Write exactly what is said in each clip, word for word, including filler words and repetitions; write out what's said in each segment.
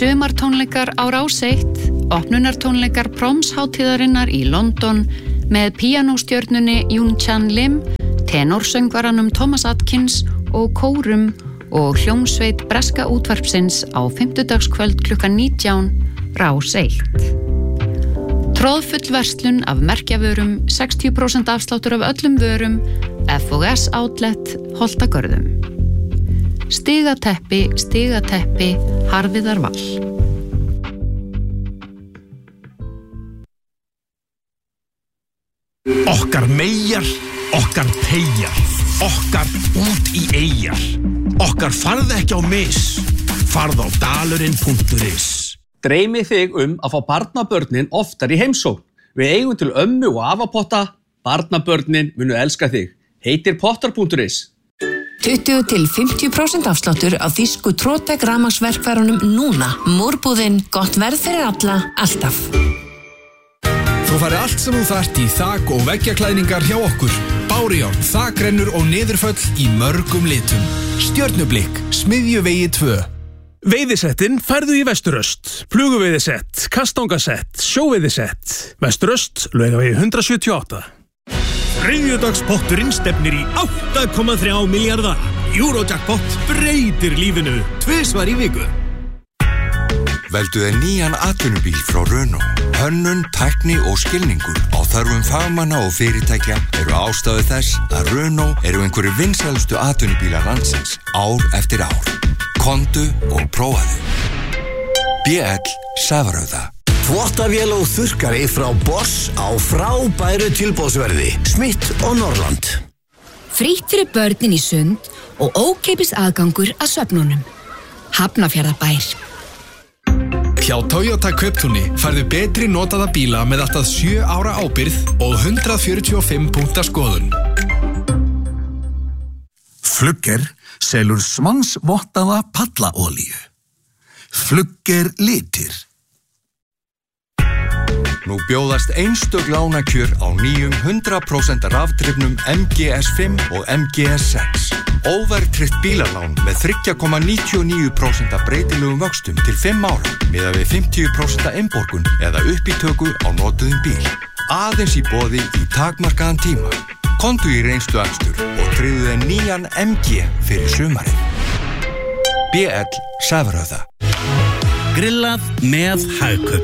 Sumartónleikar á Rás eitt, opnunartónleikar Proms-hátíðarinnar í London með píanóstjörnunni Yoon Chan Lim, tenorsöngvaranum Thomas Atkins og kórum og hljómsveit breska útvarpsins á fimmtudagskvöld klukkan nítján, Rás eitt. Tróðfull verslun af merkjavörum, sextíu prósent afsláttur af öllum vörum, F og S Outlet, Holtagörðum. Stigateppi, stigateppi, Harðiðarvall. Okkar meyjar, okkar teygjar, okkar út í eyjar. Okkar farð ekki á mis, farð á dalurinn punktur is. Dreymi þig um að fá barnabörnin oftar í heimsókn. Við eigum til ömmu og afapotta. Barnabörnin munu elska þig. Heitir pottar punktur is. tuttugu til fimmtíu prósent afsláttur á þýsku Trotec rafmagnsverkfærunum núna. Mórbúðin, gott verð fyrir alla, alltaf. Þú færi allt sem þú þarft í þak- og veggjaklæðningar hjá okkur. Bárujárn, þakrennur og niðurföll í mörgum litum. Stjörnublikk, Smiðjuvegi tvö. Veiðisettin færðu í Vesturöst. Fluguveiðisett, kastangasett, sjóveiðisett. Vesturöst, Laugavegi hundrað sjötíu og átta. Þriðjudagspotturinn stefnir í átta komma þrjá milljarða. Eurojackpot breytir lífinu tvisvar í viku. Veldu þér nýjan atvinnubíl frá Renault. Hönnun, tækni og skilningur á þörfum fagmanna og fyrirtækja eru ástæðu þess að Renault eru einhverju vinsælustu atvinnubílar landsins ár eftir ár. Komdu og prófaðu. B L Safrauða. Þvottavél og þurrkari frá Boss á frábæru tilboðsverði. Smith og Norland. Frítt fyrir börnin í sund og ókeypis aðgangur að svefnunum. Hafnarfjarðarbær. Hjá Toyota Kauptúni færðu betri notaða bíla með allt að sjö ára ábyrgð og hundrað fjörutíu og fimm punkta skoðun. Flugger selur svansvottaða pallaolíu. Flugger litir. Nú bjóðast einstök lánakjör á nýjum hundrað prósent rafdrifnum M G S fimm og M G S sex. Óverðtryggt bílalán með þrjú komma níutíu og níu prósent breytilegum vöxtum til fimm ára miðað við fimmtíu prósent innborgun eða uppítöku á notuðum bíl. Aðeins í boði í takmarkaðan tíma. Komdu í reynslu akstur og tryggðu þér nýjan M G fyrir sumarið. B L Safrauða. Grillað með Hagkaup.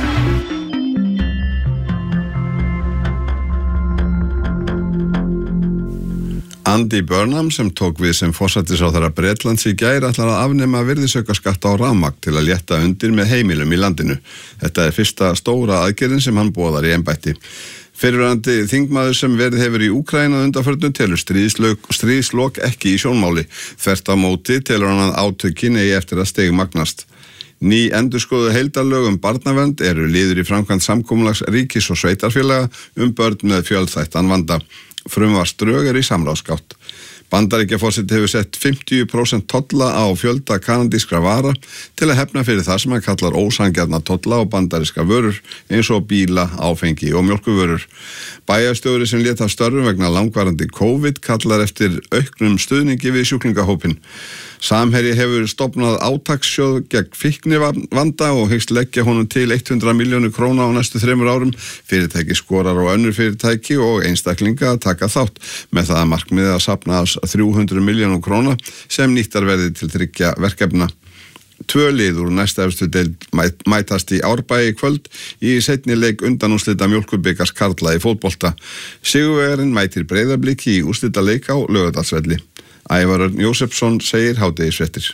Andy Burnham sem tók við sem forsætisráðherra Bretlands í gær ætlar að afnema virðisaukaskatt á rafmagn til að létta undir með heimilum í landinu. Þetta er fyrsta stóra aðgerðin sem hann boðar í embætti. Fyrrverandi þingmaður sem verið hefur í Úkraínu að undanförnu telur stríðslok ekki í sjónmáli. Þvert á móti telur hann að átökin eigi eftir að stigmagnast. Ný endurskoðuð heildarlög um barnavernd eru liður í framkvæmd samkomulags ríkis og sveitarfélaga um börn með fjölþættan vanda. Frumvarpsdrög er í samráðsgátt. Bandaríkjaforseti hefur sett fimmtíu prósent tolla á fjölda kanadískra vara til að hefna fyrir það sem hann kallar ósanngjarna tolla á bandaríska vörur eins og bíla, áfengi og mjólkurvörur. Bæjarstjóri sem lét af störfum vegna langvarandi COVID kallar eftir auknum stuðningi við sjúklingahópinn. Samherji hefur stofnað átakssjóð gegn fíknivanda og hyggst leggja honum til hundrað milljónir króna á næstu þremur árum. Fyrirtæki skorar á önnur fyrirtæki og einstaklinga að taka þátt með það að markmiði að safna alls þrjú hundruð milljónum króna sem nýttar verði til þriggja verkefna. Tvö lið úr næsta efstu deild mætast í Árbæ í kvöld í seinni leik undanúrslita mjólkurbikars karla í fótbolta. Sigurvegarinn mætir Breiðablik í úrslita leik á Laugardalsvelli. Ævar Örn Jósefsson segir hádegisfréttir.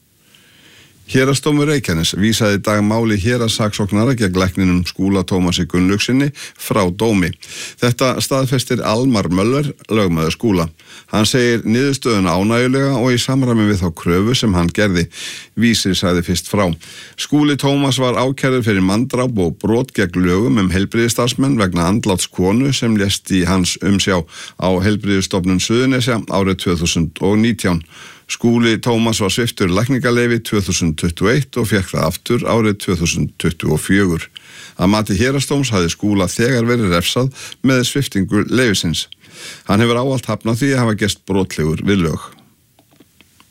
Héraðsdómur Reykjanes vísaði í dag máli héraðssaksóknara gegn lækninum Skúla Tómasi Gunnlaugsinni frá dómi. Þetta staðfestir Almar Möller, lögmaður Skúla. Hann segir niðurstöðuna ánægjulega og í samræmi við þá kröfu sem hann gerði. Vísir sagði fyrst frá. Skúli Tómas var ákærður fyrir manndráp og brot gegn lögum um heilbrigðisstarfsmenn vegna andláts konu sem lést í hans umsjá á Heilbrigðisstofnun Suðurnesja árið tvö þúsund og nítján. Skúli Tómas var sviptur lækningaleyfi tvö þúsund tuttugu og eitt og fékk það aftur árið tvö þúsund tuttugu og fjögur. Að mati héraðsdóms hafði Skúla þegar verið refsað með sviptingu leyfisins. Hann hefur ávallt hafnað því að hafa gerst brotlegur við lög.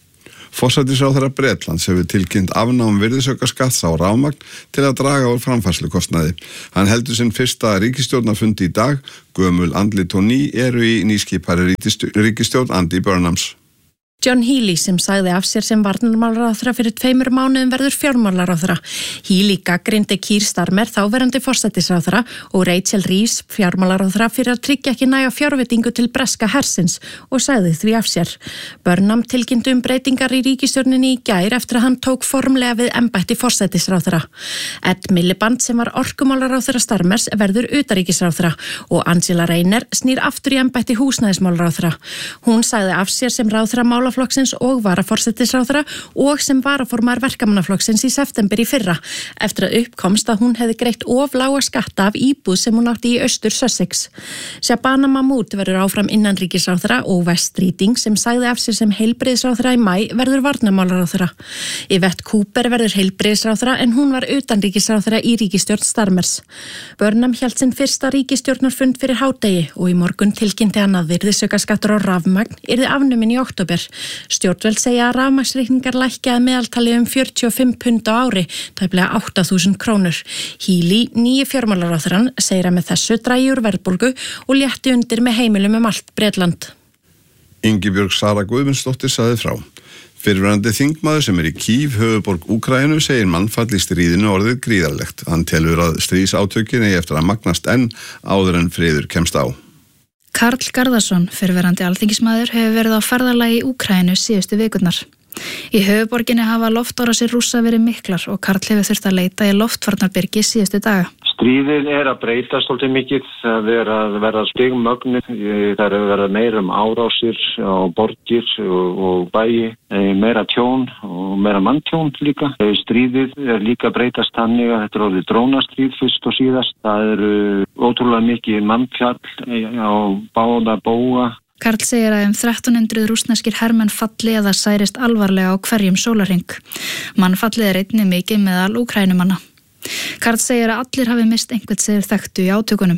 Forsætisráðherra Bretlands hefur tilkynnt afnám virðisaukaskatts á rafmagn til að draga úr framfærslukostnaði. Hann heldur sinn fyrsta ríkisstjórnarfund í dag. Gömul andlit og ný eru í nýskipari ríkisstjórn Andy Burnhams. John Healey sem sagði af sér sem varnarmálaráðherra fyrir tveimur mánuðum verður fjármálaráðherra. Healey gagnrýndi Keir Starmer þáverandi forsætisráðherra og Rachel Reeves fjármálaráðherra fyrir að tryggja ekki næga fjárveitingu til breska hersins og sagði því af sér. Burnham tilkynnti um breytingar í ríkisstjórninni í gær eftir að hann tók formlega við embætti forsætisráðherra. Ed Miliband sem var orkumálaráðherra Starmers verður utanríkisráðherra og Angela Rayner snýr aftur í embætti húsnæðismálaráðherra. Hún sagði af sér sem ráðherra mála flokksins og varaforsætisráðherra og sem varaformaður verkamannaflokksins í september í fyrra eftir að uppkomst að hún hefði greitt of lága skatta af íbúð sem hún átti í austur Sussex. Shabana Mahmood verður áfram innanríkisráðherra og West Streeting sem sagði af sér sem heilbrigðisráðherra í maí verður varnarmálaráðherra. Yvette Cooper verður heilbrigðisráðherra en hún var utanríkisráðherra í ríkisstjórn Starmers. Burnham hélt sinn fyrsta ríkisstjórnarfund fyrir hádegi og í morgun tilkynnti hann að virðisaukaskattur á rafmagn yrði afnuminn í október. Stjórnvöld segja að rafmagnsreikningar lækki að meðaltali um fjörutíu og fimm pund á ári, tæplega átta þúsund krónur. Healey, nýji fjármálaráðherrann, segir að með þessu dragi úr verðbólgu og létti undir með heimilum um allt Bretland. Ingibjörg Sara Guðmundsdóttir sagði frá. Fyrrverandi þingmaður sem er í Kív, höfuðborg Úkraínu, segir mannfall í stríðinu orðið gríðarlegt. Hann telur að stríðsátökin eigi eftir að magnast enn áður en friður kemst á. Karl Garðarsson, fyrrverandi alþingismaður, hefur verið á ferðalagi í Úkraínu síðustu vikurnar. Í höfuborginni hafa loftárásir Rússa verið miklar og Karl hefur þurft að leita í loftvarnarbyrgi síðustu daga. Stríðið er að breytast svolítið mikið, það er að verða stigmögnir, það er að verða meira um árásir á borgir og, og bæi, meira tjón og meira manntjón líka. Stríðið er líka að breytast þannig að þetta er orðið drónastríð fyrst og síðast. Það eru ótrúlega mikið mannfjall á báða bóa. Karl segir að um þrettán hundruð rússneskir hermenn falli eða særist alvarlega á hverjum sólarhring. Mannfallið er einnig mikið meðal Úkrænumanna. Karl segir að allir hafi mist einhvern sem þekktu í átökunum.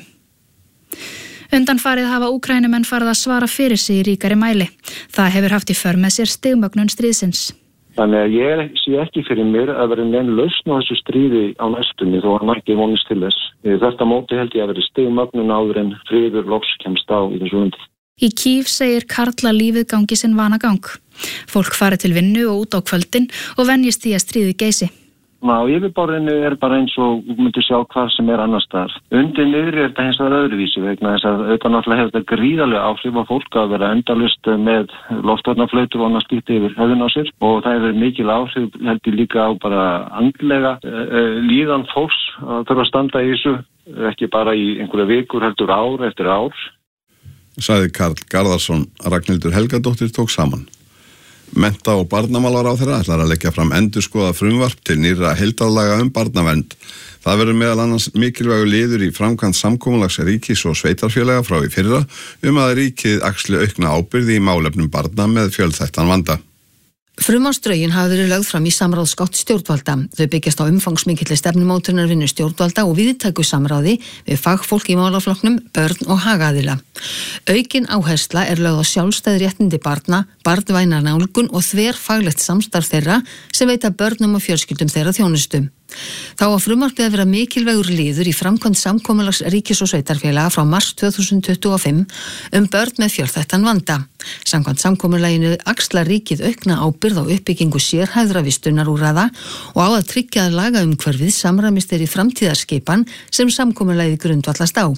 Undanfarið hafa Úkrænumenn farið að svara fyrir sig í ríkari mæli. Það hefur haft í för með sér stigmögnun stríðsins. Þannig að ég sé ekki fyrir mér að vera neinn lausn á þessu stríði á næstunni þó að margir vonist til þess. Þetta móti held ég að vera stigmögnun áður en friður loks kemst á í þessu undi. Í Kív segir Karl að lífið gangi sinn vanagang. Fólk fari til vinnu og út á kvöldin og venjist því að stríði geysi. Á yfirborðinu er bara eins og myndir sjá hvað sem er annars staðar. Undir niður er þetta hins vegar öðruvísi vegna þess að auðvitað náttúrulega hefur þetta gríðarlega áhrif á fólk að vera endalaust með loftvarnarflautur og annars slíkt yfir höfðun á sér og það hefur mikil áhrif heldur líka á bara andlega uh, líðan fólks að þurfa að standa í þessu ekki bara í einhverja vikur heldur ár eftir ár. Sagði Karl Garðarsson. Ragnhildur Helgadóttir tók saman. Mennta- og barnamálaráðherra ætlar að leggja fram endurskoða frumvarp til nýrra heildarlaga um barnavernd. Það verður meðal annars mikilvægur liður í framkvæmd samkomulags ríkis og sveitarfélaga frá í fyrra um að ríkið axli aukna ábyrgð í málefnum barna með fjölþættan vanda. Frumvarpsdrögin hafa verið lögð fram í samráðsgátt stjórnvalda. Þau byggjast á umfangsmikilli stefnumótunarvinnu stjórnvalda og viðtæku samráði við fagfólk í málaflokknum, börn og hagaðila. Aukin áhersla er lögð á sjálfstæð réttindi barna, barnvæna nálgun og þverfaglegt samstarf þeirra sem veita börnum og fjölskyldum þeirra þjónustu. Þá að frumvarpið að vera mikilvægur liður í framkvæmd samkomulags ríkis og sveitarfélaga frá mars tvö þúsund tuttugu og fimm um börn með fjölþættan vanda. Samkvæmt samkomulaginu axlar ríkið aukna ábyrgð á uppbyggingu sérhæfðra vistunarúrræða og á að tryggja að lagaumhverfið samræmist þeirri framtíðarskipan sem samkomulagið grundvallast á.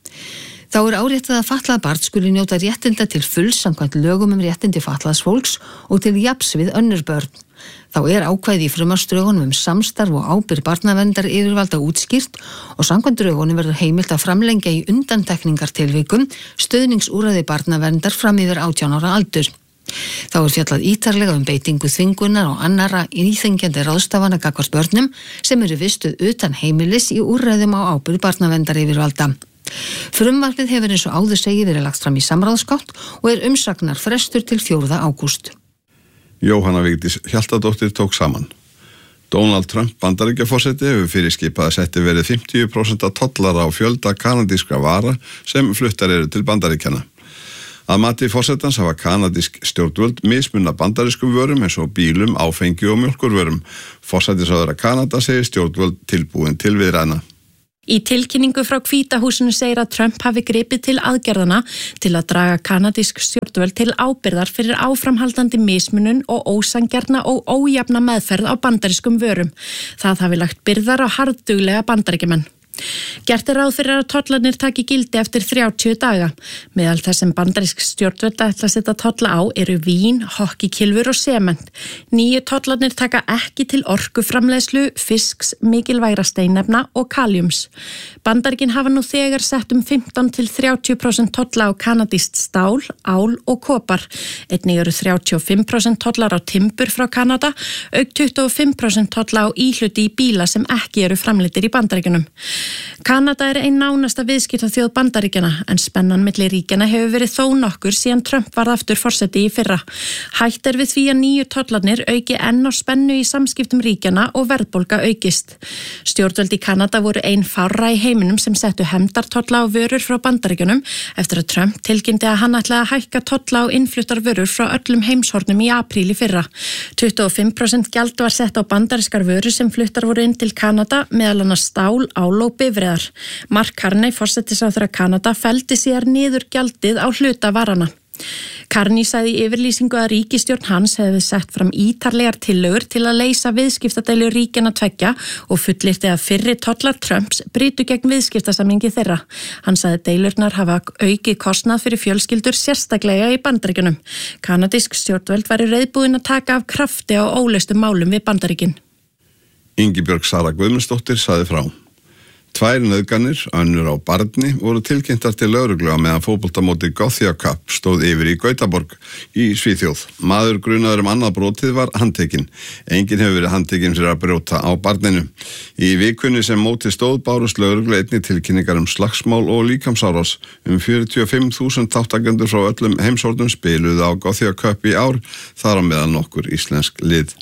Þá er áréttað að fatlað barn skuli njóta réttinda til fulls samkvæmt lögum um réttindi fatlaðs fólks og til jafns við önnur börn. Þá er ákvæði í frumvarpsdrögunum um samstarf og ábyrgð barnaverndar yfirvalda útskýrt og samkvæmt drögunum verður heimilt að framlengja í undantekningartilvikum stuðningsúrræði barnaverndar fram yfir átján ára aldur. Þá er fjallað ítarlega um beitingu þvingunar og annarra íþengjandi ráðstafana gagnvart börnum sem eru vistuð utan heimilis í úrræðum á ábyrgð barnaverndar yfirvalda. Frumvarpið hefur eins og áður segið verið lagt fram í samráðsgátt og er umsagnar frestur til fjórða ágúst. Jóhanna Vigdís Hjaltadóttir tók saman. Donald Trump Bandaríkjaforseti hefur fyrirskipað að setti verið fimmtíu prósent tollar á fjölda kanadískra vara sem fluttar eru til Bandaríkjanna. Að mati forsetans hafa kanadísk stjórnvöld mismunna bandarískum vörum eins og bílum, áfengi og mjólkurvörum. Forsætisráðherra Kanada segir stjórnvöld tilbúin til viðræðna. Í tilkynningu frá Hvíta húsinu segir að Trump hafi gripið til aðgerðana til að draga kanadísk stjórnvöld til ábyrgðar fyrir áframhaldandi mismunun og ósangjarna og ójafna meðferð á bandarískum vörum. Það hafi lagt byrðar á harðduglega bandaríkjumenn. Gert er ráð fyrir að tollarnir taki gildi eftir þrjátíu daga. Meðal þess sem bandarísk stjórnvöld ætla að setja tolla á eru vín, hokkikylfur og sement. Nýju tollarnir taka ekki til orkuframleiðslu, fisks, mikilvægra steinefna og kaljums. Bandaríkin hafa nú þegar sett um fimmtán til þrjátíu prósent tolla á kanadískt stál, ál og kopar. Einnig eru þrjátíu og fimm prósent tollar á timbur frá Kanada, auk tuttugu og fimm prósent tolla á íhluti í bíla sem ekki eru framleiddir í Bandaríkjunum. Kanada er ein nánasta viðskiptaþjóð Bandaríkjanna en spennan milli ríkjanna hefur verið þó nokkur síðan Trump varð aftur forseti í fyrra. Hætt er við því að nýju tollarnir auki enn á spennu í samskiptum ríkjanna og verðbólga aukist. Stjórnvöld í Kanada voru ein fárra í heiminum sem settu hefndartolla á vörur frá Bandaríkjunum eftir að Trump tilkynnti að hann ætlaði að hækka tolla á innfluttar vörur frá öllum heimshornum í apríl í fyrra. tuttugu og fimm prósent gjald var sett á bandarískar vörur sem fluttar voru inn til Kanada, meðal annars stál, ál og bifreiðar. Mark Carney, forsætisráðherra Kanada, felldi sér niður gjaldið á hluta varana. Carney sagði í yfirlýsingu að ríkisstjórn hans hefði sett fram ítarlegar tillögur til að leysa viðskiptadeilu ríkjanna tveggja og fullyrti að fyrri tollar Trumps brytu gegn viðskiptasamningi þeirra. Hann sagði deilurnar hafa aukið kostnað fyrir fjölskyldur sérstaklega í Bandaríkjunum. Kanadísk stjórnvöld væru reiðbúin að taka af krafti á óleystum málum við Bandaríkin. Ingibjörg Sara Guðmundsdóttir sagði frá. Tvær nauðganir, önnur á barni, voru tilkynntar til lögreglu á meðan fótboltamótið Gothia Cup stóð yfir í Gautaborg í Svíþjóð. Maður grunaður um annað brotið var handtekinn. Enginn hefur verið handtekinn fyrir að brjóta á barninu. Í vikunni sem mótið stóð bárust lögreglu einnig tilkynningar um slagsmál og líkamsárás. Um fjörutíu og fimm þúsund þáttakendur frá öllum heimshornum spiluðu á Gothia Cup í ár, þar á meðal nokkur íslensk lið.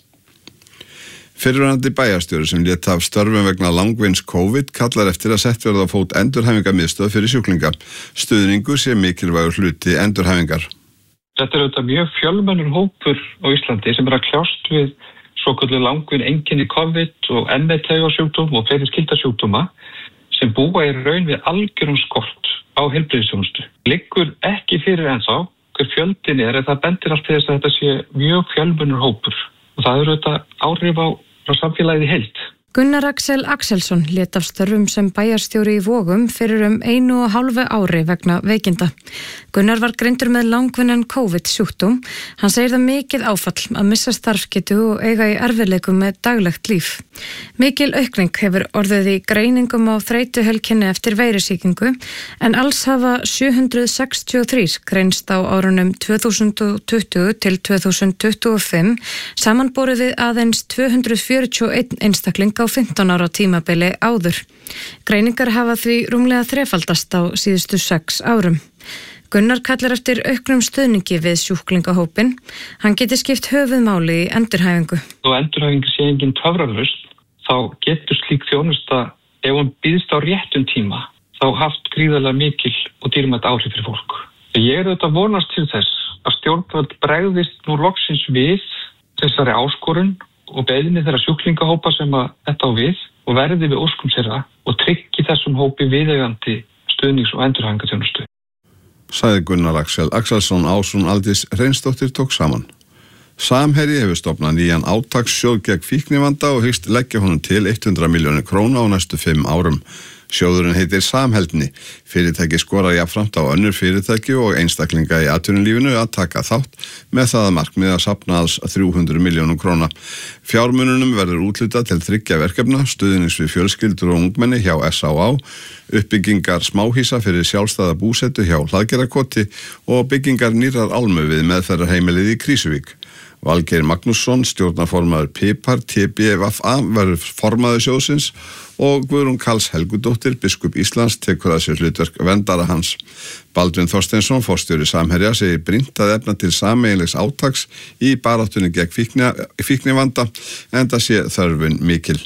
Fyrrverandi bæjarstjóri sem lét af störfum vegna langvinns COVID kallar eftir að sett verða á fót endurhæfingarmiðstöð fyrir sjúklinga. Stuðningur sé mikilvægur hluti endurhæfingar. Þetta er auðvitað mjög fjölmennur hópur á Íslandi sem er að kljást við svokölluð langvinn einkenni COVID og M E taugasjúkdóm og fleiri skyldasjúkdóma sem búa í raun við algjörum skort á heilbrigðisþjónustu. Liggur ekki fyrir ennþá hver fjöldin er en það bendir allt til þess að þetta sé mjög fjölmennur hópur. Og það eru þetta áhrif á, á samfélagið í heild. Gunnar Axel Axelsson lét af störfum sem bæjarstjóri í Vogum fyrir um einu og hálfu ári vegna veikinda. Gunnar var greindur með langvinnan COVID sjúkdóm. Hann segir það mikið áfall að missa starfsgetu og eiga í erfiðleikum með daglegt líf. Mikil aukning hefur orðið í greiningum á þreytuhelkinni eftir veirusýkingu en alls hafa sjö hundruð sextíu og þrjú greinst á árunum tvö þúsund tuttugu til tvö þúsund tuttugu og fimm samanborið við aðeins tvö hundruð fjörutíu og eitt einstakling á fimmtán ára tímabili áður. Greiningar hafa því rúmlega þrefaldast á síðustu sex árum. Gunnar kallar eftir auknum stuðningi við sjúklingahópin. Hann geti skipt höfuðmáli í endurhæfingu. Og endurhæfingu sé engin töfralausn, þá getur slík þjónusta, ef hún býðst á réttum tíma, þá haft gríðarlega mikil og dýrmætt áhrif fyrir fólk. Ég er auðvitað vonast til þess að stjórnvöld bregðist nú loksins við þessari áskorun og beðinni þeirra sjúklingahópa sem að þetta á við og verði við óskum þeirra og tryggi þessum hópi viðeigandi stuðnings- og endurhæfingarþjónustu. Sagði Gunnar Axel Axelsson. Ásrún Aldís Reynsdóttir tók saman. Samherji hefur stofnað nýjan átakssjóð gegn fíknivanda og hyggst leggja honum til hundrað milljónir króna á næstu fimm árum. Sjóðurinn heitir Samheldni. Fyrirtæki skorar jafnframt á önnur fyrirtæki og einstaklinga í atvinnulífinu að taka þátt með það að markmið að safna alls þrjú hundruð milljónum króna. Fjármununum verður úthlutað til þriggja verkefna, stuðnings við fjölskyldur og ungmenni hjá S á á, uppbyggingar smáhísa fyrir sjálfstæða búsetu hjá Hlaðgerðarkoti og byggingar nýrrar álmu við meðferðarheimilið í Krýsuvík. Valgeir Magnússon, stjórnarformaður Pipar T B F A, verður formaður sjóðsins og Guðrún Karls Helgudóttir, biskup Íslands, tekur að sér hlutverk verndara hans. Baldvin Þorsteinsson, forstjóri Samherja, segir brýnt að efna til sameiginlegs átaks í baráttunni gegn fíkni, fíknivanda, en það sé þörfin mikil.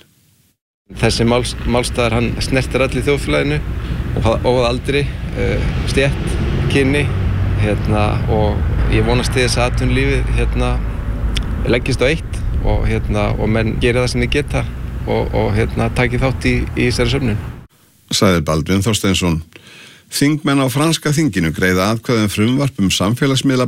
Þessi máls, málstæðar hann snertir allir þjóðfélaginu og, og aldri, uh, stétt, kynni hérna, og ég vonast til þess að atvinnulífið hérna, leggist á eitt og, hérna, og menn gera það sem þið geta og, og hérna, taki þátt í, í þessari söfnun. Sagði Baldvin Þorsteinsson. Þingmenn á franska þinginu greiða atkvæði um frumvarp um samfélagsmiðla